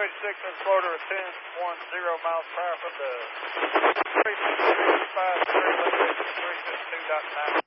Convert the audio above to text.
286 in Florida with 1010 miles per hour from the 353 elevation 352.9.